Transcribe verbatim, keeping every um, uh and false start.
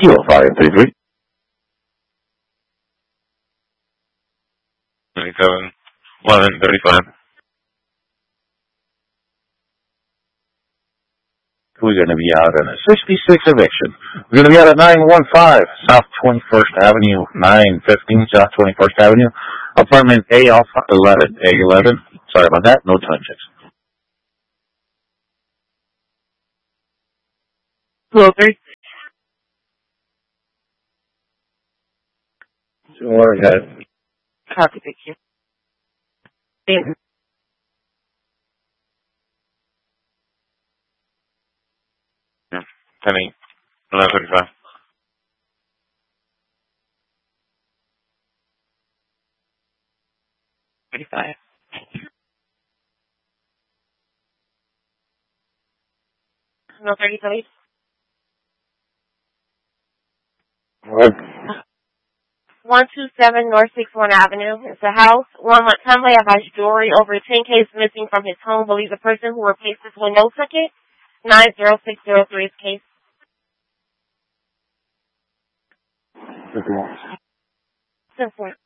Kilo five three three. Twenty-seven, eleven, thirty-five. We're going to be out in a sixty-six eviction. We're going to be out at nine one five South twenty-first Avenue, nine fifteen South twenty-first Avenue, apartment A eleven. A eleven. Sorry about that. No time checks. Hello, three. Sure, ahead. Copy, thank you. Thank Penny, eleven, thirty-five. thirty-five. No, thirty-five. What? one two seven North sixty-one Avenue. It's a house. One Montgomery has jewelry over ten K missing from his home. Believes a person who replaced his window ticket. nine zero six zero three is case. fifty-one. Simple.